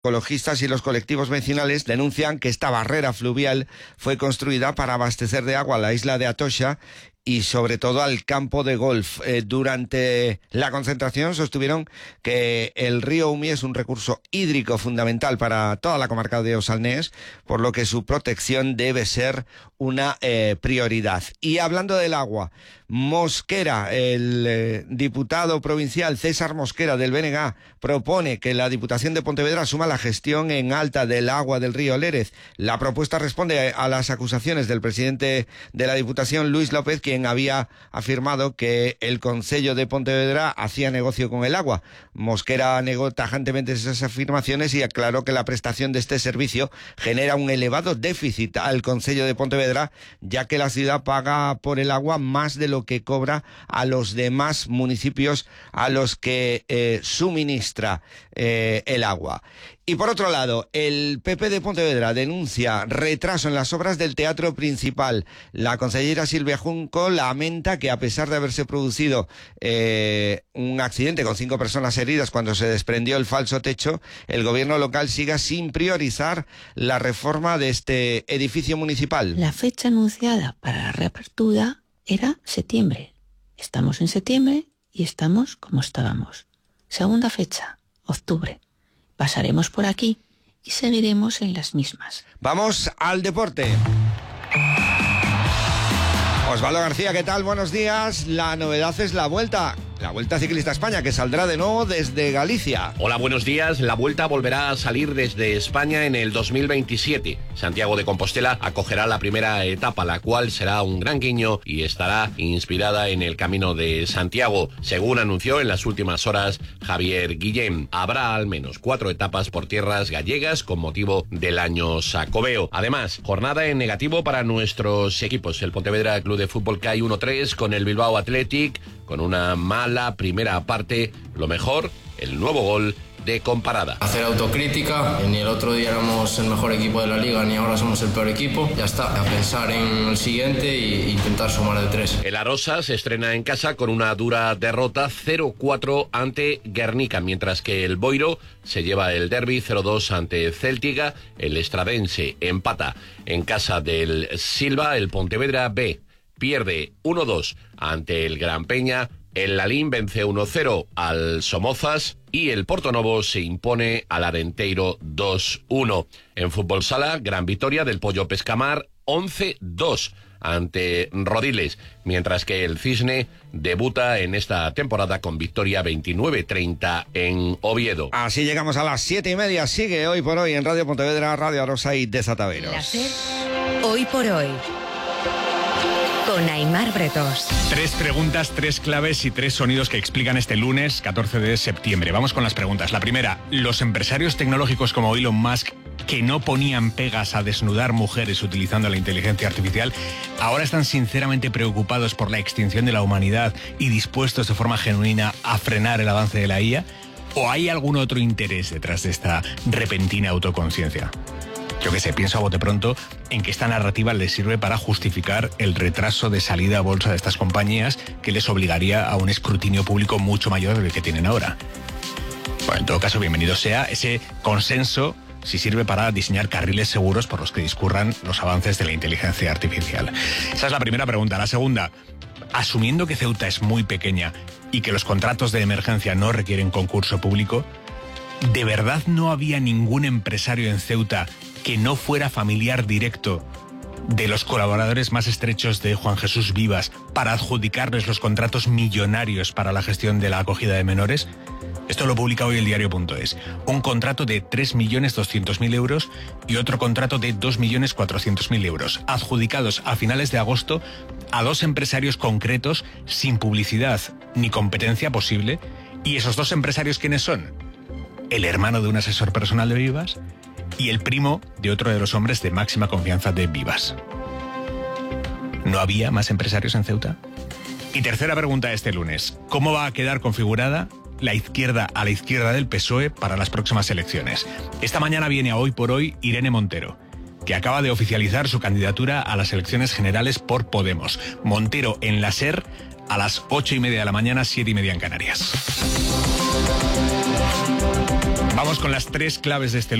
Ecologistas y los colectivos vecinales denuncian que esta barrera fluvial fue construida para abastecer de agua a la isla de Atocha y sobre todo al campo de golf. Durante la concentración sostuvieron que el río Umi es un recurso hídrico fundamental para toda la comarca de Osalnés, por lo que su protección debe ser una prioridad. Y hablando del agua, Mosquera, el diputado provincial César Mosquera del BNG, propone que la Diputación de Pontevedra asuma la gestión en alta del agua del río Lérez. La propuesta responde a las acusaciones del presidente de la Diputación, Luis López, quien había afirmado que el Concello de Pontevedra hacía negocio con el agua. Mosquera negó tajantemente esas afirmaciones y aclaró que la prestación de este servicio genera un elevado déficit al Concello de Pontevedra, ya que la ciudad paga por el agua más de lo que cobra a los demás municipios a los que suministra el agua. Y por otro lado, el PP de Pontevedra denuncia retraso en las obras del teatro principal. La consellera Silvia Junco lamenta que, a pesar de haberse producido un accidente con 5 personas heridas cuando se desprendió el falso techo, el gobierno local siga sin priorizar la reforma de este edificio municipal. La fecha anunciada para la reapertura era septiembre. Estamos en septiembre y estamos como estábamos. Segunda fecha, octubre. Pasaremos por aquí y seguiremos en las mismas. Vamos al deporte. Osvaldo García, ¿qué tal? Buenos días. La novedad es la Vuelta Ciclista a España, que saldrá de nuevo desde Galicia. Hola, buenos días. La Vuelta volverá a salir desde España en el 2027. Santiago de Compostela acogerá la primera etapa, la cual será un gran guiño y estará inspirada en el Camino de Santiago. Según anunció en las últimas horas Javier Guillén, habrá al menos 4 etapas por tierras gallegas con motivo del año Xacobeo. Además, jornada en negativo para nuestros equipos. El Pontevedra Club de Fútbol cae 1-3 con el Bilbao Athletic, con una mala primera parte. Lo mejor, el nuevo gol de Comparada. Hacer autocrítica, ni el otro día éramos el mejor equipo de la liga, ni ahora somos el peor equipo. Ya está, a pensar en el siguiente e intentar sumar de 3. El Arosa se estrena en casa con una dura derrota 0-4 ante Guernica, mientras que el Boiro se lleva el derbi 0-2 ante Céltiga. El Estradense empata en casa del Silva. El Pontevedra B pierde 1-2 ante el Gran Peña. El Lalín vence 1-0 al Somozas y el Portonovo se impone al Arenteiro 2-1. En fútbol sala, gran victoria del Pollo Pescamar 11-2 ante Rodiles, mientras que el Cisne debuta en esta temporada con victoria 29-30 en Oviedo. Así llegamos a las 7:30. Sigue Hoy por Hoy en Radio Pontevedra, Radio Arosa y Desataveros. Hoy por Hoy, con Aimar Bretos. 3 preguntas, 3 claves y 3 sonidos que explican este lunes 14 de septiembre. Vamos con las preguntas. La primera, los empresarios tecnológicos como Elon Musk, que no ponían pegas a desnudar mujeres utilizando la inteligencia artificial, ahora están sinceramente preocupados por la extinción de la humanidad y dispuestos de forma genuina a frenar el avance de la IA. ¿O hay algún otro interés detrás de esta repentina autoconciencia? Yo que sé, pienso a bote pronto en que esta narrativa les sirve para justificar el retraso de salida a bolsa de estas compañías, que les obligaría a un escrutinio público mucho mayor del que tienen ahora. Bueno, en todo caso, bienvenido sea ese consenso si sirve para diseñar carriles seguros por los que discurran los avances de la inteligencia artificial. Esa es la primera pregunta. La segunda, asumiendo que Ceuta es muy pequeña y que los contratos de emergencia no requieren concurso público, ¿de verdad no había ningún empresario en Ceuta que no fuera familiar directo de los colaboradores más estrechos de Juan Jesús Vivas para adjudicarles los contratos millonarios para la gestión de la acogida de menores? Esto lo publica hoy el diario.es. Un contrato de 3.200.000 euros y otro contrato de 2.400.000 euros, adjudicados a finales de agosto a 2 empresarios concretos sin publicidad ni competencia posible. ¿Y esos 2 empresarios quiénes son? El hermano de un asesor personal de Vivas y el primo de otro de los hombres de máxima confianza de Vivas. ¿No había más empresarios en Ceuta? Y tercera pregunta este lunes. ¿Cómo va a quedar configurada la izquierda a la izquierda del PSOE para las próximas elecciones? Esta mañana viene a Hoy por Hoy Irene Montero, que acaba de oficializar su candidatura a las elecciones generales por Podemos. Montero en la SER a las 8:30 de la mañana, 7:30 en Canarias. Vamos con las 3 claves de este